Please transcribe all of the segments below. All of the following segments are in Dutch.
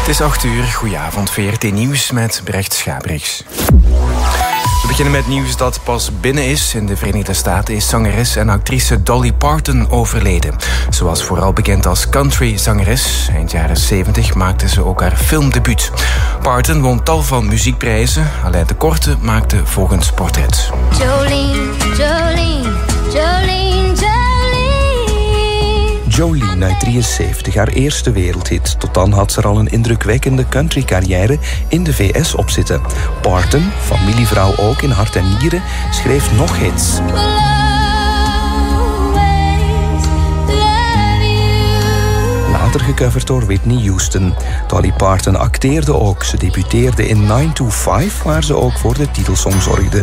Het is 8:00. Goedenavond, VRT Nieuws met Brecht Schabriks. We beginnen met nieuws dat pas binnen is. In de Verenigde Staten is zangeres en actrice Dolly Parton overleden. Ze was vooral bekend als country-zangeres. Eind jaren 70 maakte ze ook haar filmdebuut. Parton won tal van muziekprijzen. Alain de Korte maakte volgens portret. Jolene, Jolene, Jolene, Jolene. Jolene uit 73, haar eerste wereldhit. Tot dan had ze er al een indrukwekkende country-carrière in de VS op zitten. Parton, familievrouw ook in hart en nieren, schreef nog hits. Later gecoverd door Whitney Houston. Dolly Parton acteerde ook. Ze debuteerde in 9 to 5, waar ze ook voor de titelsong zorgde.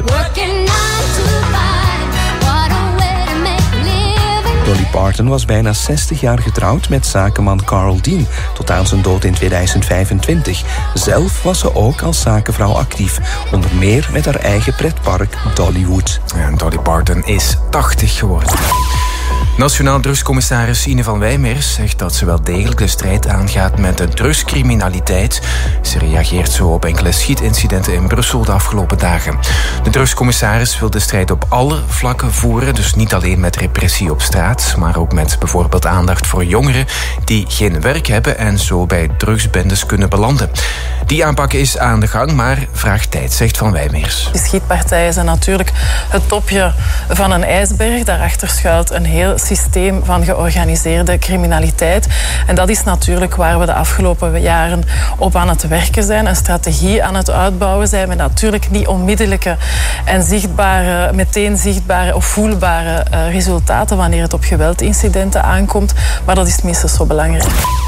Dolly Parton was bijna 60 jaar getrouwd met zakenman Carl Dean, tot aan zijn dood in 2025. Zelf was ze ook als zakenvrouw actief, onder meer met haar eigen pretpark Dollywood. En Dolly Parton is 80 geworden. Nationaal drugscommissaris Ine van Wijmers zegt dat ze wel degelijk de strijd aangaat met de drugscriminaliteit. Ze reageert zo op enkele schietincidenten in Brussel de afgelopen dagen. De drugscommissaris wil de strijd op alle vlakken voeren, dus niet alleen met repressie op straat, maar ook met bijvoorbeeld aandacht voor jongeren die geen werk hebben en zo bij drugsbendes kunnen belanden. Die aanpak is aan de gang, maar vraagt tijd, zegt Van Wijmers. Die schietpartijen zijn natuurlijk het topje van een ijsberg. Daarachter schuilt een heel systeem van georganiseerde criminaliteit. En dat is natuurlijk waar we de afgelopen jaren op aan het werken zijn. Een strategie aan het uitbouwen zijn met natuurlijk niet onmiddellijke en meteen zichtbare of voelbare resultaten wanneer het op geweldincidenten aankomt. Maar dat is minstens zo belangrijk.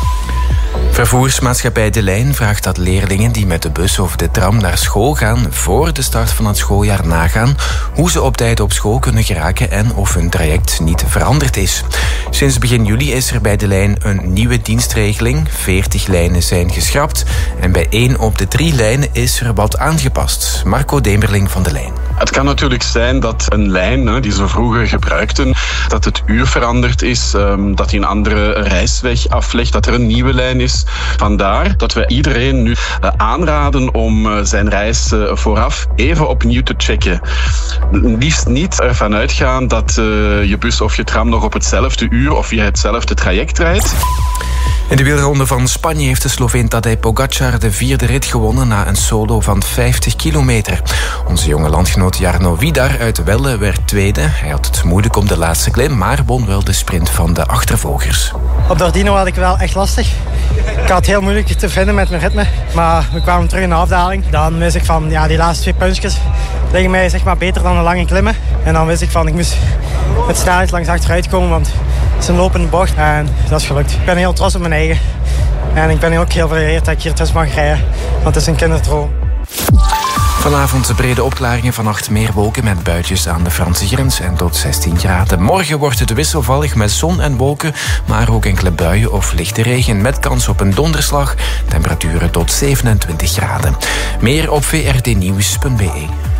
Vervoersmaatschappij De Lijn vraagt dat leerlingen die met de bus of de tram naar school gaan voor de start van het schooljaar nagaan hoe ze op tijd op school kunnen geraken en of hun traject niet veranderd is. Sinds begin juli is er bij De Lijn een nieuwe dienstregeling. 40 lijnen zijn geschrapt en bij 1 op de 3 lijnen is er wat aangepast. Marco Demerling van De Lijn. Het kan natuurlijk zijn dat een lijn die ze vroeger gebruikten, dat het uur veranderd is, dat hij een andere reisweg aflegt, dat er een nieuwe lijn is. Vandaar dat we iedereen nu aanraden om zijn reis vooraf even opnieuw te checken. Liefst niet ervan uitgaan dat je bus of je tram nog op hetzelfde uur of via hetzelfde traject rijdt. In de wielronde van Spanje heeft de Sloveen Tadej Pogačar de 4e rit gewonnen na een solo van 50 kilometer. Onze jonge landgenoot Jarno Vidar uit Welle werd tweede. Hij had het moeilijk om de laatste klim, maar won wel de sprint van de achtervolgers. Op Dordino had ik wel echt lastig. Ik had het heel moeilijk te vinden met mijn ritme. Maar we kwamen terug in de afdaling. Dan wist ik van, die laatste 2 puntjes liggen mij zeg maar beter dan een lange klimmen. En dan wist ik van, ik moest met snelheid langs achteruit komen, want het is een lopende bocht. En dat is gelukt. Ik ben heel trots op mijn eigen. En ik ben ook heel vereerd dat ik hier tussen mag rijden. Want het is een kinderdroom. Vanavond brede opklaringen, vannacht meer wolken met buitjes aan de Franse grens en tot 16 graden. Morgen wordt het wisselvallig met zon en wolken, maar ook enkele buien of lichte regen met kans op een donderslag. Temperaturen tot 27 graden. Meer op vrtnieuws.be.